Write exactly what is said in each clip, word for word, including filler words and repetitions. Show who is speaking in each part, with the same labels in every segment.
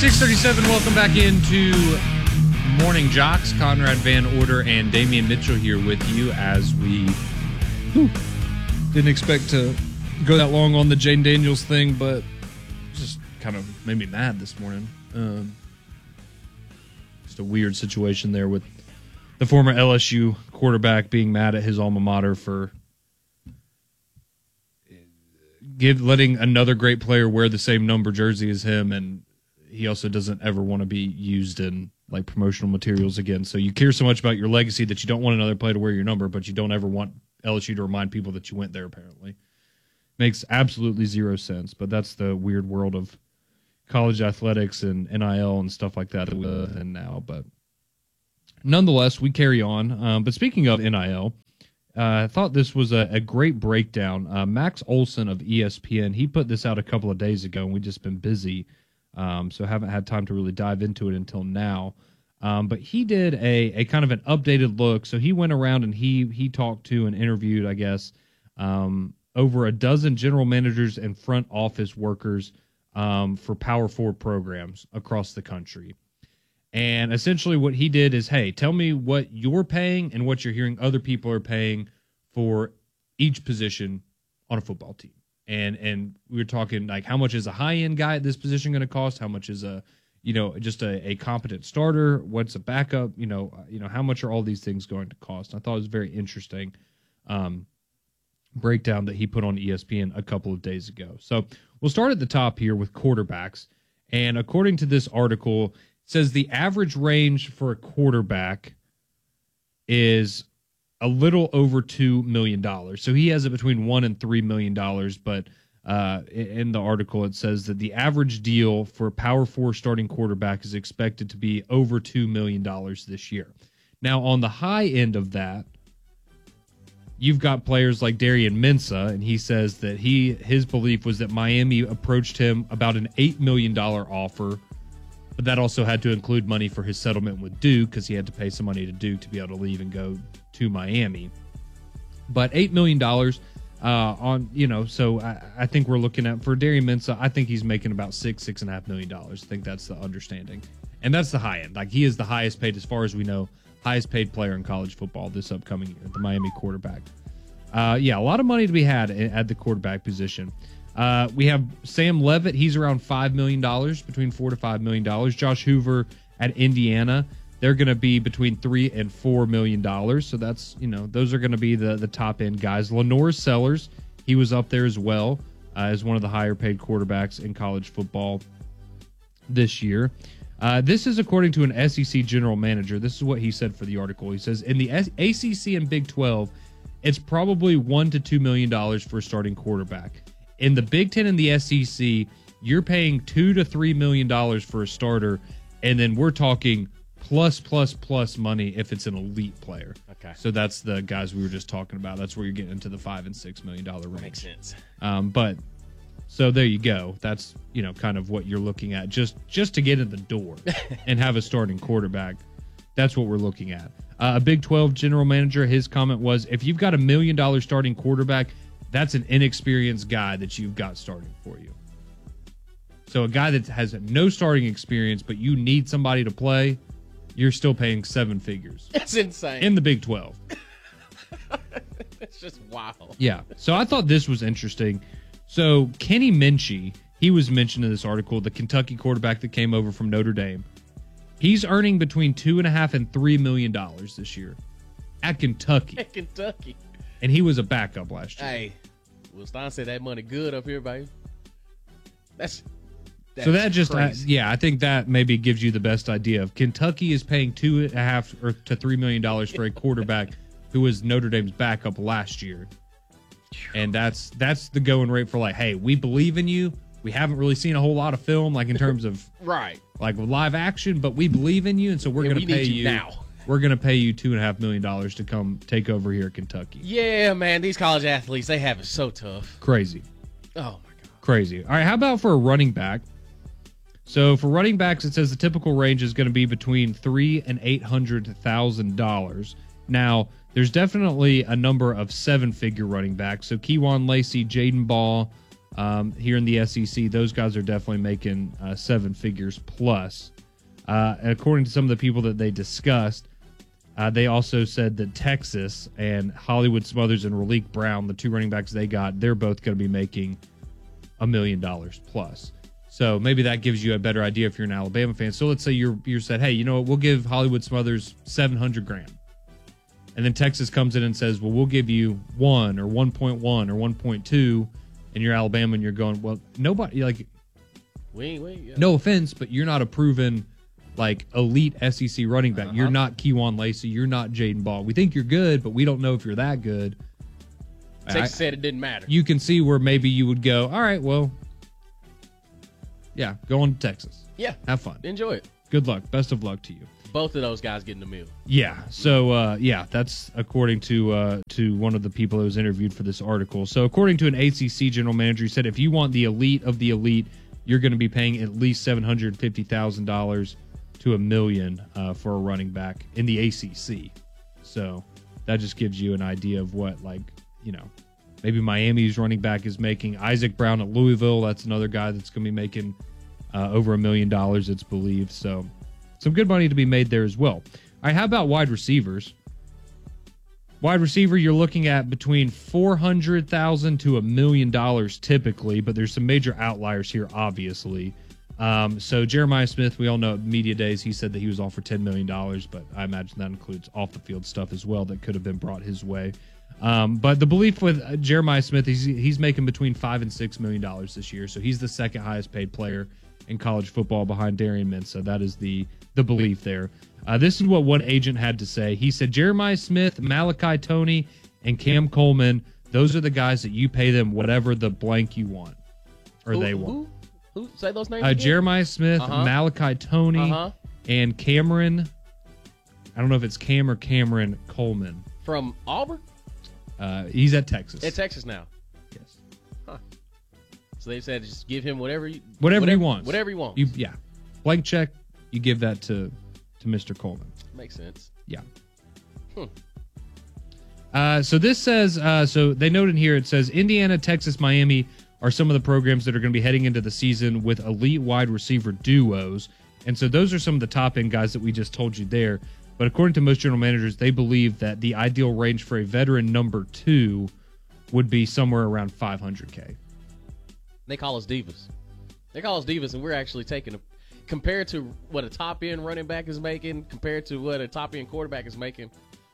Speaker 1: six thirty-seven, welcome back into Morning Jocks. Conrad Van Order and Damian Mitchell here with you as we
Speaker 2: whew, didn't expect to go that long on the Jane Daniels thing, but just kind of made me mad this morning. Um, just a weird situation there with the former L S U quarterback being mad at his alma mater for give letting another great player wear the same number jersey as him, and he also doesn't ever want to be used in like promotional materials again. So you care so much about your legacy that you don't want another player to wear your number, but you don't ever want L S U to remind people that you went there, apparently. Makes absolutely zero sense, but that's the weird world of college athletics and N I L and stuff like that that we live in now. But nonetheless, we carry on. Um, but speaking of N I L, uh, I thought this was a, a great breakdown. Uh, Max Olson of E S P N, he put this out a couple of days ago, and we've just been busy. Um, so haven't had time to really dive into it until now. Um, but he did a, a kind of an updated look. So he went around and he he talked to and interviewed, I guess, um, over a dozen general managers and front office workers um, for Power Four programs across the country. And essentially what he did is, hey, tell me what you're paying and what you're hearing other people are paying for each position on a football team. And and we were talking like how much is a high end guy at this position going to cost? How much is a you know just a, a competent starter? What's a backup? You know you know how much are all these things going to cost? I thought it was very interesting um, breakdown that he put on E S P N a couple of days ago. So we'll start at the top here with quarterbacks. And according to this article, it says the average range for a quarterback is a little over two million dollars. So he has it between one and three million dollars. But uh, in the article, it says that the average deal for a Power Four starting quarterback is expected to be over two million dollars this year. Now, on the high end of that, you've got players like Darian Mensah, and he says that he his belief was that Miami approached him about an eight million dollars offer, but that also had to include money for his settlement with Duke because he had to pay some money to Duke to be able to leave and go to Miami. But eight million dollars uh, on, you know, so I, I think we're looking at, for Darian Mensah, I think he's making about six, six and a half million dollars. I think that's the understanding. And that's the high end. Like, he is the highest paid, as far as we know, highest paid player in college football this upcoming year, the Miami quarterback. Uh, yeah, a lot of money to be had at the quarterback position. Uh, we have Sam Levitt. He's around five million dollars, between four to five million dollars. Josh Hoover at Indiana, they're going to be between three and four million dollars. So that's, you know, those are going to be the, the top end guys. Lenore Sellers, he was up there as well uh, as one of the higher paid quarterbacks in college football this year. Uh, this is according to an S E C general manager. This is what he said for the article. He says, in the A C C and Big twelve, it's probably one to two million dollars for a starting quarterback. In the Big Ten and the S E C, you're paying two to three million dollars for a starter, and then we're talking plus, plus, plus money if it's an elite player.
Speaker 3: Okay.
Speaker 2: So that's the guys we were just talking about. That's where you're getting into the five and six million dollar range.
Speaker 3: Makes sense.
Speaker 2: Um, but so there you go. That's, you know, kind of what you're looking at just just to get in the door and have a starting quarterback. That's what we're looking at. Uh, a Big twelve general manager, his comment was, if you've got a million dollar starting quarterback, that's an inexperienced guy that you've got starting for you. So a guy that has no starting experience, but you need somebody to play, you're still paying seven figures.
Speaker 3: That's insane.
Speaker 2: In the Big twelve.
Speaker 3: It's just wild.
Speaker 2: Yeah. So I thought this was interesting. So Kenny Minchey, he was mentioned in this article, the Kentucky quarterback that came over from Notre Dame. He's earning between two and a half and three million dollars this year at Kentucky.
Speaker 3: At Kentucky.
Speaker 2: And he was a backup last year.
Speaker 3: Hey, Will Stein said that money good up here, baby. That's, that's
Speaker 2: so that just, uh,
Speaker 3: crazy.
Speaker 2: yeah, I think that maybe gives you the best idea of Kentucky is paying two and a half or to three million dollars for a quarterback who was Notre Dame's backup last year, and that's that's the going rate for like, hey, we believe in you. We haven't really seen a whole lot of film, like in terms of
Speaker 3: right,
Speaker 2: like live action, but we believe in you, and so we're
Speaker 3: yeah,
Speaker 2: going to
Speaker 3: we
Speaker 2: pay
Speaker 3: need
Speaker 2: you,
Speaker 3: you now.
Speaker 2: We're going to pay you two and a half million dollars to come take over here at Kentucky.
Speaker 3: Yeah, man, these college athletes, they have it so tough.
Speaker 2: Crazy.
Speaker 3: Oh my god,
Speaker 2: crazy. All right, how about for a running back? So for running backs, it says the typical range is going to be between three and eight hundred thousand dollars. Now, there's definitely a number of seven-figure running backs. So Keywan Lacey, Jaden Ball, Um, here in the S E C, those guys are definitely making uh, seven figures plus. Uh, and according to some of the people that they discussed, uh, they also said that Texas and Hollywood Smothers and Raleek Brown, the two running backs they got, they're both going to be making a million dollars plus. So maybe that gives you a better idea if you're an Alabama fan. So let's say you're you said, hey, you know what, we'll give Hollywood Smothers seven hundred grand. And then Texas comes in and says, well, we'll give you one or one point one or one point two, and you're Alabama and you're going, well, nobody, like,
Speaker 3: we ain't, we ain't, yeah.
Speaker 2: no offense, but you're not a proven, like, elite S E C running back.
Speaker 3: Uh-huh.
Speaker 2: You're not Kejuan Lacey. You're not Jaden Ball. We think you're good, but we don't know if you're that good.
Speaker 3: Texas
Speaker 2: I,
Speaker 3: said it didn't matter.
Speaker 2: You can see where maybe you would go, all right, well, yeah, go on to Texas.
Speaker 3: Yeah.
Speaker 2: Have fun.
Speaker 3: Enjoy it.
Speaker 2: Good luck. Best of luck to you.
Speaker 3: Both of those guys getting the meal.
Speaker 2: Yeah. So, uh, yeah, that's according to uh, to one of the people that was interviewed for this article. So, according to an A C C general manager, he said if you want the elite of the elite, you're going to be paying at least seven hundred fifty thousand dollars to a million uh, for a running back in the A C C. So, that just gives you an idea of what, like, you know, maybe Miami's running back is making. Isaac Brown at Louisville, that's another guy that's going to be making uh, over a million dollars, it's believed. So, some good money to be made there as well. All right, how about wide receivers? Wide receiver, you're looking at between four hundred thousand dollars to a million dollars typically, but there's some major outliers here, obviously. Um, so Jeremiah Smith, we all know at Media Days, he said that he was off for ten million dollars, but I imagine that includes off-the-field stuff as well that could have been brought his way. Um, but the belief with uh, Jeremiah Smith, he's, he's making between five and six million dollars this year, so he's the second highest paid player in college football behind Darian Mensah. That is the the belief there. Uh, this is what one agent had to say. He said, Jeremiah Smith, Malachi Toney, and Cam Coleman, those are the guys that you pay them whatever the blank you want, or
Speaker 3: who,
Speaker 2: they want.
Speaker 3: Who? Who? Say those names
Speaker 2: Uh,
Speaker 3: again?
Speaker 2: Jeremiah Smith,
Speaker 3: Uh-huh.
Speaker 2: Malachi Toney,
Speaker 3: Uh-huh.
Speaker 2: and Cameron, I don't know if it's Cam or Cameron Coleman.
Speaker 3: From Auburn?
Speaker 2: Uh, he's at Texas.
Speaker 3: At Texas now.
Speaker 2: Yes.
Speaker 3: Huh. So they said just give him whatever you
Speaker 2: Whatever,
Speaker 3: whatever
Speaker 2: he wants.
Speaker 3: Whatever he wants.
Speaker 2: You, yeah. Blank check, you give that to, to Mister Coleman.
Speaker 3: Makes sense.
Speaker 2: Yeah.
Speaker 3: Hmm.
Speaker 2: Uh, so this says, uh, so they note in here, it says Indiana, Texas, Miami are some of the programs that are going to be heading into the season with elite wide receiver duos. And so those are some of the top end guys that we just told you there. But according to most general managers, they believe that the ideal range for a veteran number two would be somewhere around five hundred K.
Speaker 3: They call us divas. They call us divas, and we're actually taking a compared to what a top end running back is making, compared to what a top end quarterback is making.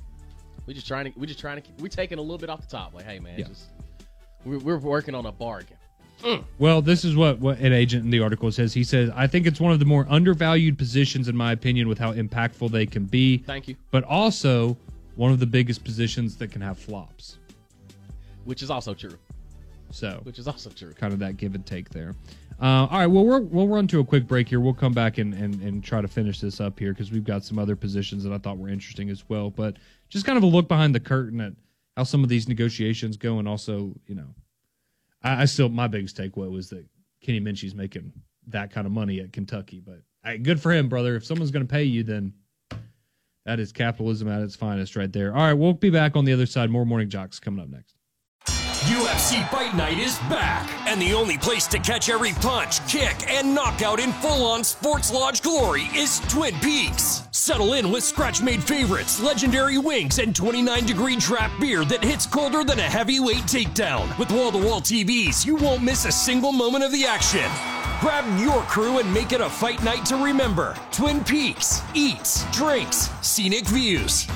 Speaker 3: We just trying to, we just trying to, we're taking a little bit off the top. Like, hey man,
Speaker 2: Yeah.
Speaker 3: just we're, we're working on a bargain. Mm.
Speaker 2: Well, this is what, what an agent in the article says. He says, I think it's one of the more undervalued positions, in my opinion, with how impactful they can be.
Speaker 3: Thank you.
Speaker 2: But also one of the biggest positions that can have flops.
Speaker 3: Which is also true.
Speaker 2: So
Speaker 3: Which is also true.
Speaker 2: kind of that give and take there. Uh, all right, well, we're, we'll run to a quick break here. We'll come back and, and, and try to finish this up here because we've got some other positions that I thought were interesting as well. But just kind of a look behind the curtain at how some of these negotiations go, and also, you know, I, I still, my biggest takeaway was that Kenny Minchie's making that kind of money at Kentucky. But hey, good for him, brother. If someone's going to pay you, then that is capitalism at its finest right there. All right, we'll be back on the other side. More Morning Jocks coming up next.
Speaker 4: U F C Fight Night is back, and the only place to catch every punch, kick, and knockout in full-on Sports Lodge glory is Twin Peaks. Settle in with scratch-made favorites, legendary wings, and twenty-nine degree draft beer that hits colder than a heavyweight takedown. With wall-to-wall T Vs, you won't miss a single moment of the action. Grab your crew and make it a fight night to remember. Twin Peaks. Eats, drinks, scenic views.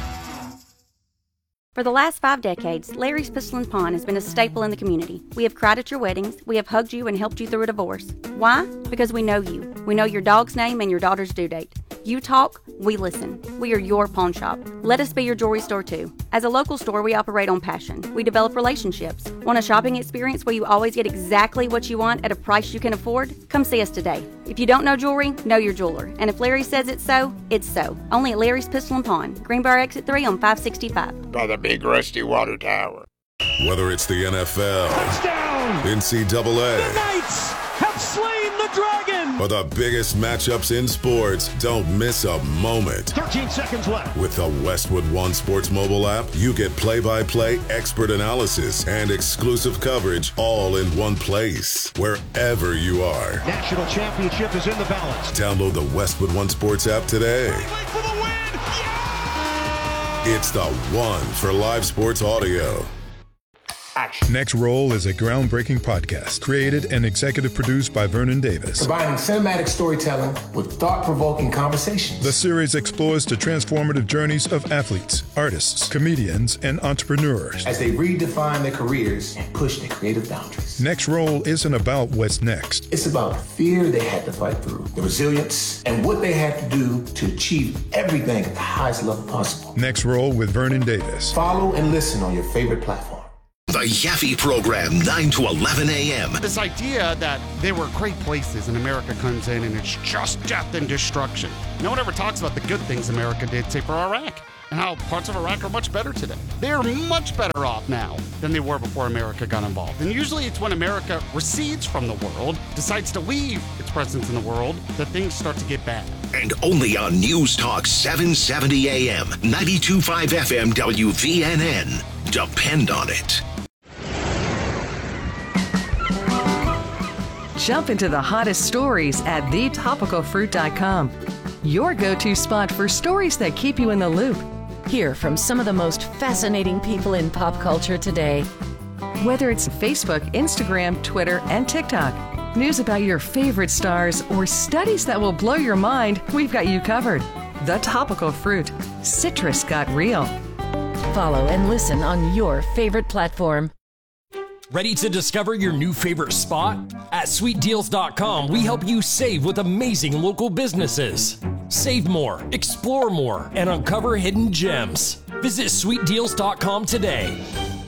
Speaker 5: For the last five decades, Larry's Pistol and Pawn has been a staple in the community. We have cried at your weddings. We have hugged you and helped you through a divorce. Why? Because we know you. We know your dog's name and your daughter's due date. You talk, we listen. We are your pawn shop. Let us be your jewelry store too. As a local store, we operate on passion. We develop relationships. Want a shopping experience where you always get exactly what you want at a price you can afford? Come see us today. If you don't know jewelry, know your jeweler. And if Larry says it's so, it's so. Only at Larry's Pistol and Pawn, Greenbrier Exit three on five sixty-five.
Speaker 6: By the big rusty water tower.
Speaker 7: Whether it's the N F L,
Speaker 8: Touchdown!
Speaker 7: N C double A,
Speaker 8: The Knights have slain the dragon!
Speaker 7: For the biggest matchups in sports, don't miss a moment.
Speaker 8: thirteen seconds left.
Speaker 7: With the Westwood One Sports mobile app, you get play-by-play expert analysis and exclusive coverage all in one place, wherever you are.
Speaker 8: National championship is in the balance.
Speaker 7: Download the Westwood One Sports app today.
Speaker 8: For the win! Yeah!
Speaker 7: It's the one for live sports audio.
Speaker 8: Action.
Speaker 9: Next Roll is a groundbreaking podcast created and executive produced by Vernon Davis.
Speaker 10: Combining cinematic storytelling with thought-provoking conversations.
Speaker 9: The series explores the transformative journeys of athletes, artists, comedians, and entrepreneurs
Speaker 10: as they redefine their careers and push their creative boundaries.
Speaker 9: Next Roll isn't about what's next.
Speaker 10: It's about the fear they had to fight through, the resilience, and what they had to do to achieve everything at the highest level possible.
Speaker 9: Next Roll with Vernon Davis.
Speaker 10: Follow and listen on your favorite platform.
Speaker 11: The Yaffe Program, nine to eleven a.m.
Speaker 12: This idea that there were great places and America comes in and it's just death and destruction. No one ever talks about the good things America did, say, for Iraq, and how parts of Iraq are much better today. They're much better off now than they were before America got involved. And usually it's when America recedes from the world, decides to leave its presence in the world, that things start to get bad.
Speaker 11: And only on News Talk seven seventy a.m., ninety-two point five F M W V N N. Depend on it.
Speaker 13: Jump into the hottest stories at the topical fruit dot com. Your go-to spot for stories that keep you in the loop.
Speaker 14: Hear from some of the most fascinating people in pop culture today.
Speaker 13: Whether it's Facebook, Instagram, Twitter, and TikTok, news about your favorite stars, or studies that will blow your mind, we've got you covered. The Topical Fruit. Citrus got real.
Speaker 14: Follow and listen on your favorite platform.
Speaker 4: Ready to discover your new favorite spot? At sweet deals dot com, we help you save with amazing local businesses. Save more, explore more, and uncover hidden gems. Visit sweet deals dot com today.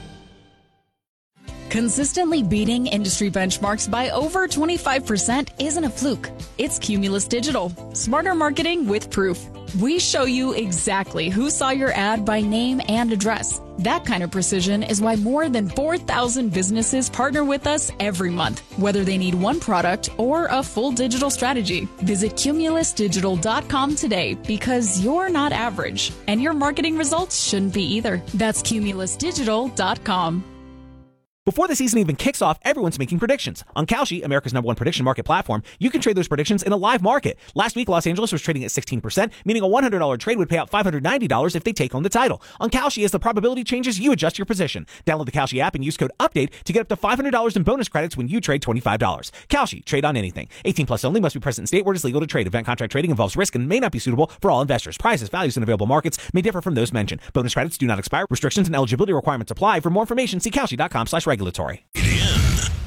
Speaker 15: Consistently beating industry benchmarks by over twenty-five percent isn't a fluke. It's Cumulus Digital. Smarter marketing with proof. We show you exactly who saw your ad by name and address. That kind of precision is why more than four thousand businesses partner with us every month, whether they need one product or a full digital strategy. Visit cumulus digital dot com today, because you're not average, and your marketing results shouldn't be either. That's cumulus digital dot com.
Speaker 16: Before the season even kicks off, everyone's making predictions. On Kalshi, America's number one prediction market platform, you can trade those predictions in a live market. Last week, Los Angeles was trading at sixteen percent, meaning a one hundred dollars trade would pay out five hundred ninety dollars if they take home the title. On Kalshi, as the probability changes, you adjust your position. Download the Kalshi app and use code UPDATE to get up to five hundred dollars in bonus credits when you trade twenty-five dollars. Kalshi, trade on anything. eighteen plus only, must be present in state where it is legal to trade. Event contract trading involves risk and may not be suitable for all investors. Prices, values, and available markets may differ from those mentioned. Bonus credits do not expire. Restrictions and eligibility requirements apply. For more information, see kalshi dot com slash regulatory.